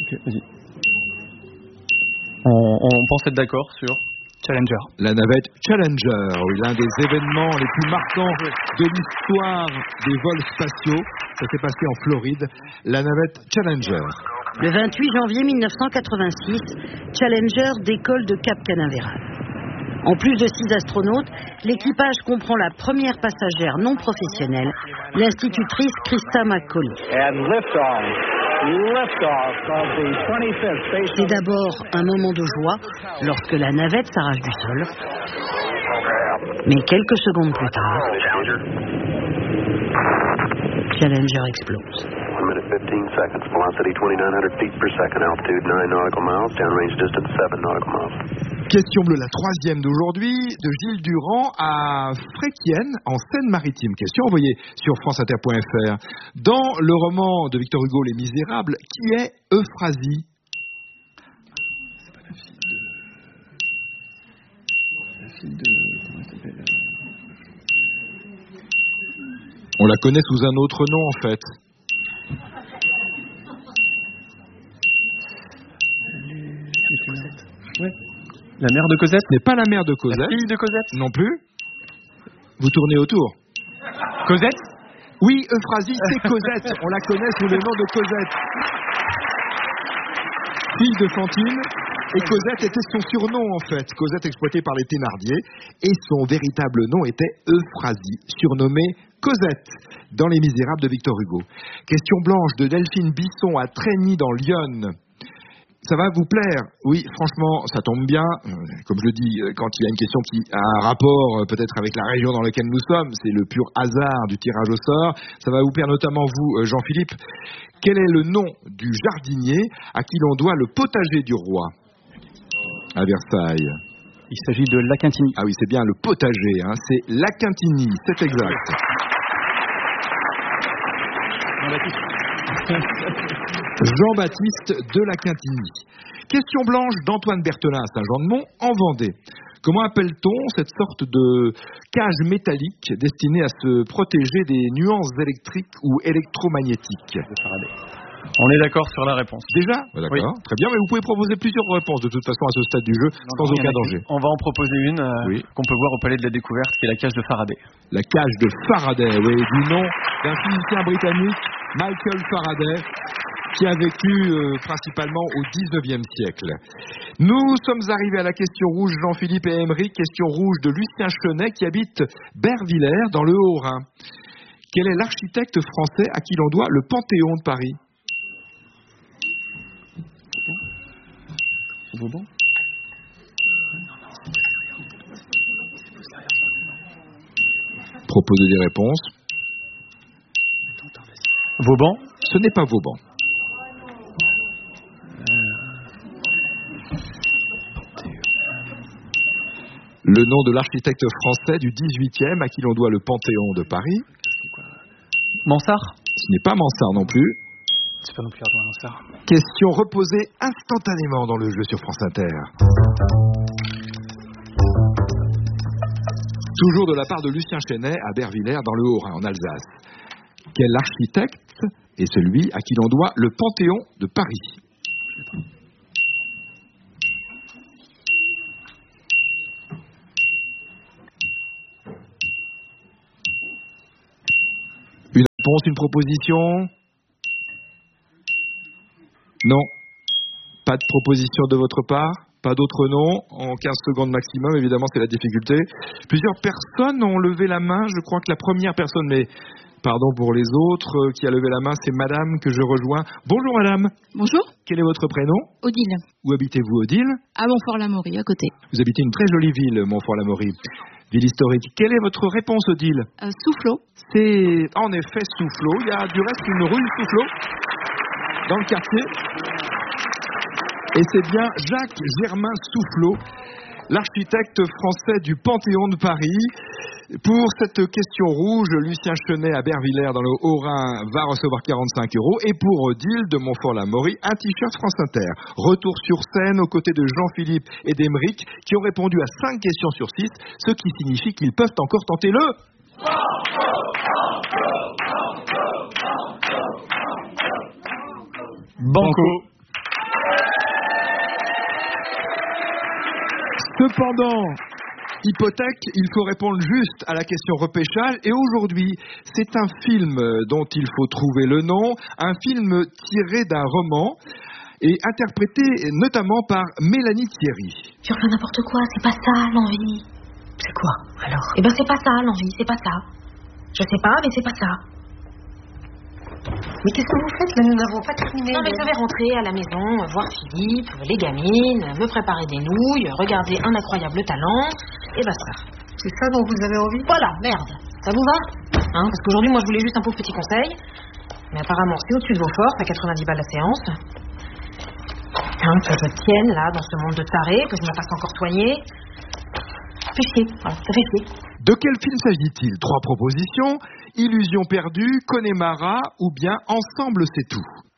Ok, vas-y. On pense être d'accord sur Challenger. La navette Challenger, oui, l'un des événements les plus marquants de l'histoire des vols spatiaux. Ça s'est passé en Floride. La navette Challenger. Le 28 janvier 1986, Challenger décolle de Cap Canaveral. En plus de 6 astronautes, l'équipage comprend la première passagère non professionnelle, l'institutrice Christa McCauley. C'est d'abord un moment de joie lorsque la navette s'arrache du sol. Mais quelques secondes plus tard, Challenger explose. 1 minute 15 seconds, velocity 2900 feet per second, altitude 9 nautical miles, downrange distance 7 nautical miles. Question bleue, la troisième d'aujourd'hui, de Gilles Durand à Fréquienne, en Seine-Maritime. Question envoyée sur franceinter.fr. Dans le roman de Victor Hugo, Les Misérables, qui est Euphrasie? C'est pas la fille de... Comment elle s'appelle? On la connaît sous un autre nom, en fait. Ouais. La mère de Cosette? Ce n'est pas la mère de Cosette. La fille de Cosette? Non plus. Vous tournez autour. Cosette? Oui, Euphrasie, c'est Cosette. On la connaît sous le nom de Cosette. Fille de Fantine. Et Cosette était son surnom, en fait. Cosette exploitée par les Thénardier. Et son véritable nom était Euphrasie, surnommée Cosette, dans Les Misérables de Victor Hugo. Question blanche de Delphine Bisson à Trény, dans l'Yonne. Ça va vous plaire? Oui, franchement, ça tombe bien. Comme je le dis, quand il y a une question qui a un rapport peut-être avec la région dans laquelle nous sommes, c'est le pur hasard du tirage au sort. Ça va vous plaire notamment vous, Jean-Philippe. Quel est le nom du jardinier à qui l'on doit le potager du roi à Versailles? Il s'agit de La Quintini. Ah oui, c'est bien le potager, hein. C'est La Quintini, c'est exact. Jean-Baptiste de La Quintini. Question blanche d'Antoine Berthelin à Saint-Jean-de-Mont, en Vendée. Comment appelle-t-on cette sorte de cage métallique destinée à se protéger des nuances électriques ou électromagnétiques? On est d'accord sur la réponse. Déjà? D'accord, oui. Très bien, mais vous pouvez proposer plusieurs réponses de toute façon à ce stade du jeu, sans aucun danger. On va en proposer une qu'on peut voir au Palais de la Découverte, qui est la cage de Faraday. La cage de Faraday, oui, du nom d'un physicien britannique, Michael Faraday, qui a vécu principalement au 19e siècle. Nous sommes arrivés à la question rouge, Jean-Philippe et Aymeric, question rouge de Lucien Chenet, qui habite Bervillers, dans le Haut-Rhin. Quel est l'architecte français à qui l'on doit le Panthéon de Paris? Vauban? Proposez des réponses. Vauban? Ce n'est pas Vauban. Le nom de l'architecte français du 18e à qui l'on doit le Panthéon de Paris. Mansart? Ce n'est pas Mansart non plus. C'est pas non plus Ardoin Mansart. Question reposée instantanément dans le jeu sur France Inter. Toujours de la part de Lucien Chenet à Bervillers dans le Haut-Rhin, en Alsace. Quel architecte est celui à qui l'on doit le Panthéon de Paris? Une réponse, une proposition? Non. Pas de proposition de votre part? Pas d'autres noms? En 15 secondes maximum, évidemment, c'est la difficulté. Plusieurs personnes ont levé la main. Je crois que la première personne, mais pardon pour les autres, qui a levé la main, c'est madame que je rejoins. Bonjour madame. Bonjour. Quel est votre prénom? Odile. Où habitez-vous, Odile? À Montfort-l'Amaury, à côté. Vous habitez une très jolie ville, Montfort-l'Amaury. Ville historique. Quelle est votre réponse, Odile? Soufflot. C'est en effet Soufflot. Il y a du reste une rue Soufflot dans le quartier. Et c'est bien Jacques Germain Soufflot, l'architecte français du Panthéon de Paris. Pour cette question rouge, Lucien Chenet à Bervillers dans le Haut-Rhin va recevoir 45 €. Et pour Odile de Montfort-l'Amaury, un t-shirt France Inter. Retour sur scène aux côtés de Jean-Philippe et d'Aymeric qui ont répondu à 5 questions sur 6, ce qui signifie qu'ils peuvent encore tenter le... Banco. Cependant, hypothèque, il faut répondre juste à la question repêchage. Et aujourd'hui, c'est un film dont il faut trouver le nom, un film tiré d'un roman et interprété notamment par Mélanie Thierry. Tu refais n'importe quoi, c'est pas ça l'envie. C'est quoi alors? Eh ben c'est pas ça l'envie, c'est pas ça. Je sais pas, mais c'est pas ça. Mais qu'est-ce que vous faites là? Nous n'avons pas terminé. Non mais je vais rentrer à la maison, voir Philippe, les gamines, me préparer des nouilles, regarder Un incroyable talent, et basta. C'est ça dont vous avez envie? Voilà, merde. Ça vous va? Parce qu'aujourd'hui moi je voulais juste un pauvre petit conseil. Mais apparemment c'est au-dessus de vos forces, à 90 balles la séance. Que je tienne là dans ce monde de tarés, que je me fasse encore soigner. Ça fait chier, voilà, ça fait chier. De quel film s'agit-il? 3 propositions: Illusion perdue, Connemara ou bien Ensemble c'est tout.